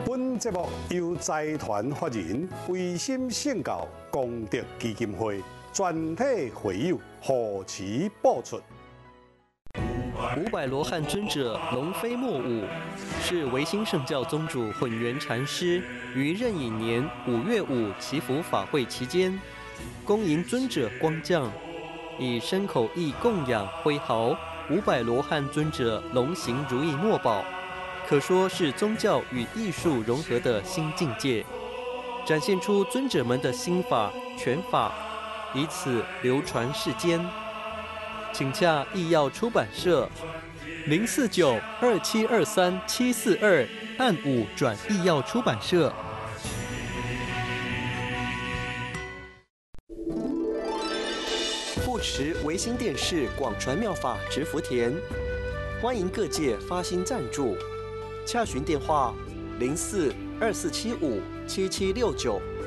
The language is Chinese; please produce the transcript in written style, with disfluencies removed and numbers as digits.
本节目由财团法人维心圣教功德基金会全体会友护持播出。 500罗汉尊者龙飞莫舞，是维新圣教宗主混元禅师于壬寅年5月5祈福法会期间，恭迎尊者光降，以身口意供养挥毫500罗汉尊者龙行如意墨宝，可说是宗教与艺术融合的新境界，展现出尊者们的心法拳法，以此流传世间。请洽艺耀出版社049-2723-742按5转艺耀出版社。护持维新电视广传妙法植福田，欢迎各界发心赞助，洽询电话04-2475-7769。